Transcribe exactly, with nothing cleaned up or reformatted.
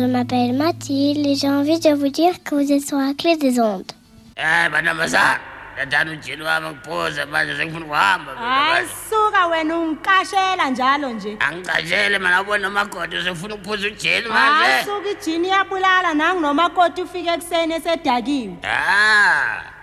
Je m'appelle Mathilde et j'ai envie de vous dire que vous êtes sur la clé des ondes. Eh, mantombazana, ndathanda ujini wami ngiphuze manje sengifuna ukuhamba. Hayi suka wena ungikashela njalo nje. Angicashele mana ubona umakoti sefuna ukuphuza ujini Hayi manje. suka ijini iyabulala nangu nomakoti ufike ekseni esedakiwe. Ah.